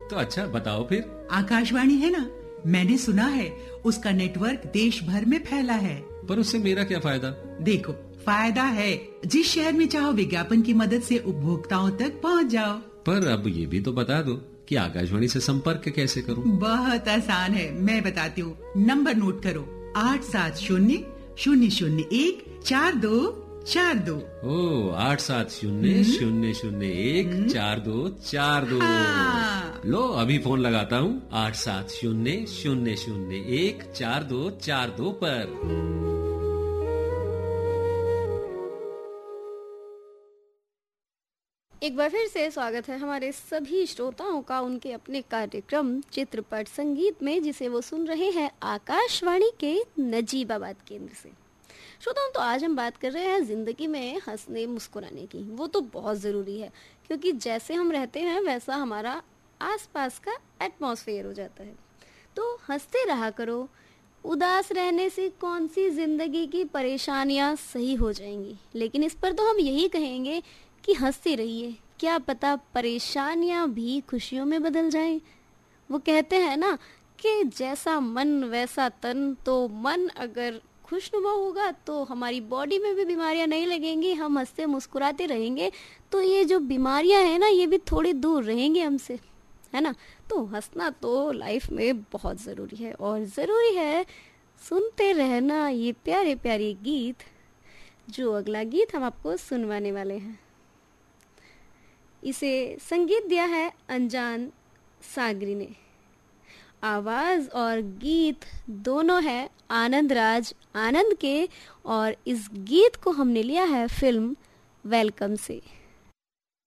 तो अच्छा बताओ फिर। आकाशवाणी है ना, मैंने सुना है उसका नेटवर्क देश भर में फैला है। पर उससे मेरा क्या फायदा? देखो, फायदा है, जिस शहर में चाहो विज्ञापन की मदद से उपभोक्ताओं तक पहुंच जाओ। पर अब ये भी तो बता दो कि आकाशवाणी से संपर्क कैसे करूं? बहुत आसान है, मैं बताती हूँ। नंबर नोट करो, 870-001-4242। ओ 870-001-4242। हाँ। लो अभी फोन लगाता हूँ 870-001-4242 पर। एक बार फिर से स्वागत है हमारे सभी श्रोताओं का उनके अपने कार्यक्रम चित्रपट संगीत में, जिसे वो सुन रहे हैं आकाशवाणी के नजीबाबाद केंद्र से। श्रोताओं, तो आज हम बात कर रहे हैं जिंदगी में हंसने मुस्कुराने की। वो तो बहुत ज़रूरी है, क्योंकि जैसे हम रहते हैं वैसा हमारा आसपास का एटमॉस्फेयर हो जाता है। तो हंसते रहा करो, उदास रहने से कौन सी जिंदगी की परेशानियां सही हो जाएंगी। लेकिन इस पर तो हम यही कहेंगे कि हंसते रहिए, क्या पता परेशानियां भी खुशियों में बदल जाएं। वो कहते हैं ना कि जैसा मन वैसा तन, तो मन अगर खुशनुमा होगा तो हमारी बॉडी में भी बीमारियां नहीं लगेंगी। हम हंसते मुस्कुराते रहेंगे तो ये जो बीमारियां हैं ना, ये भी थोड़ी दूर रहेंगी हमसे, है ना। तो हंसना तो लाइफ में बहुत ज़रूरी है, और ज़रूरी है सुनते रहना ये प्यारे प्यारे गीत, जो अगला गीत हम आपको सुनवाने वाले हैं। इसे संगीत दिया है अनजान सागरी ने। आवाज़ और गीत दोनों है आनंद राज आनंद के, और इस गीत को हमने लिया है फिल्म वेलकम से।